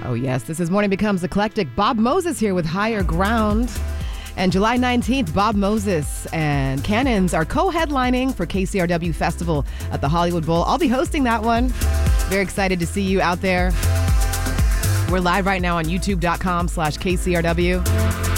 Oh, yes. This is Morning Becomes Eclectic. Bob Moses here with Higher Ground. And July 19th, Bob Moses and Cannons are co-headlining for KCRW Festival at the Hollywood Bowl. I'll be hosting that one. Very excited to see you out there. We're live right now on youtube.com/KCRW.